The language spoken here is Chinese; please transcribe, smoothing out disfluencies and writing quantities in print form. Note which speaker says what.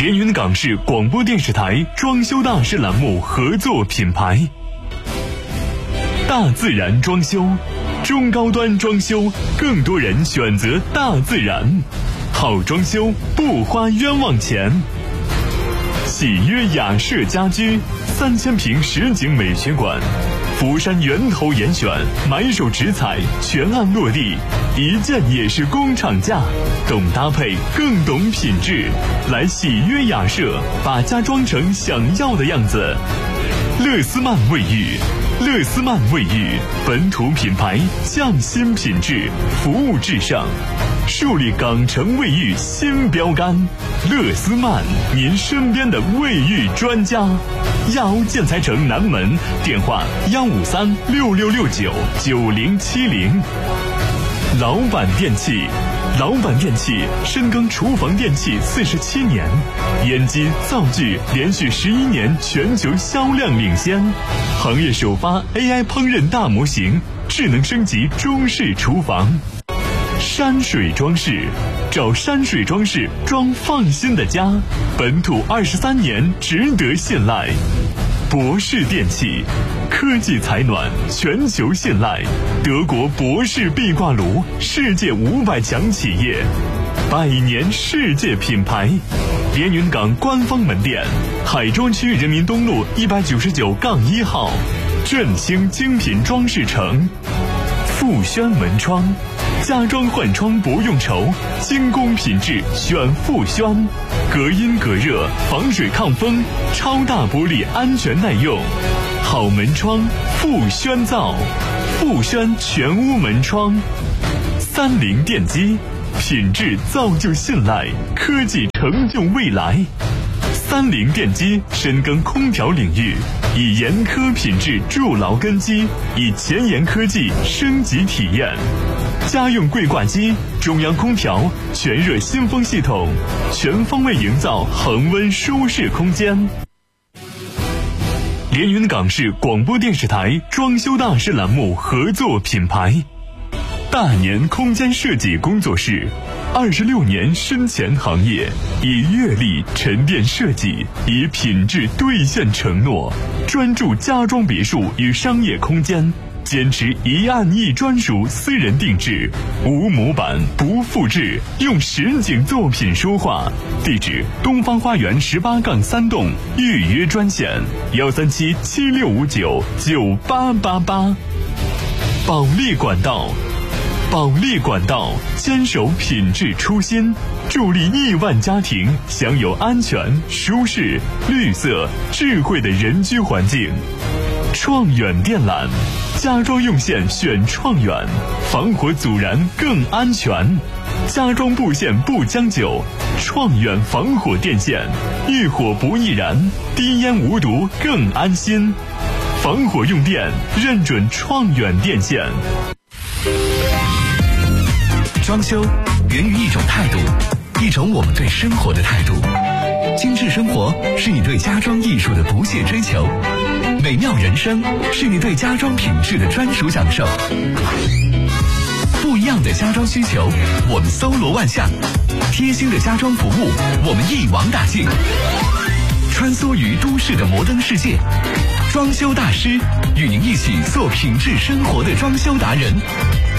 Speaker 1: 连云港市广播电视台装修大师栏目合作品牌。大自然装修，中高端装修，更多人选择大自然。好装修不花冤枉钱。喜约雅舍家居3000平实景美学馆，福山源头严选，买手直采，全案落地，一件也是工厂价，懂搭配更懂品质。来喜约雅舍，把家装成想要的样子。乐思曼卫浴，乐思曼卫浴本土品牌，匠心品质，服务至上，树立港城卫浴新标杆。乐思曼，您身边的卫浴专家。亚欧建材城南门，电话15366699070。老板电器，老板电器深耕厨房电器47年，烟机灶具连续11年全球销量领先，行业首发 AI 烹饪大模型，智能升级中式厨房。山水装饰，找山水装饰装放心的家，本土23年，值得信赖。博士电器，科技采暖，全球信赖，德国博士壁挂炉，世界500强企业，100年世界品牌。连云港官方门店，海庄区人民东路199-1号，振兴精品装饰城。富轩门窗，家装换窗不用愁，精工品质选富轩，隔音隔热，防水抗风，超大玻璃安全耐用。好门窗，富轩造，富轩全屋门窗。30电机，品质造就信赖，科技成就未来。30电机深耕空调领域，以严苛品质筑牢根基，以前沿科技升级体验。家用柜挂机，中央空调，全热新风系统，全方位营造恒温舒适空间。连云港市广播电视台装修大师栏目合作品牌。大年空间设计工作室，26年深潜行业，以阅历沉淀设计，以品质兑现承诺，专注家装别墅与商业空间，坚持一案一专属私人定制，无模板不复制，用实景作品说话。地址：东方花园18-3栋，预约专线13776599888。保利管道，保利管道坚守品质初心，助力亿万家庭享有安全、舒适、绿色、智慧的人居环境。创远电缆，家装用线选创远，防火阻燃更安全。家装布线不将就，创远防火电线，遇火不易燃，低烟无毒更安心。防火用电认准创远电线。
Speaker 2: 装修源于一种态度，一种我们对生活的态度。精致生活是你对家装艺术的不懈追求，美妙人生是你对家装品质的专属享受。不一样的家装需求，我们搜罗万象；贴心的家装服务，我们一网打尽。穿梭于都市的摩登世界，装修大师与您一起做品质生活的装修达人。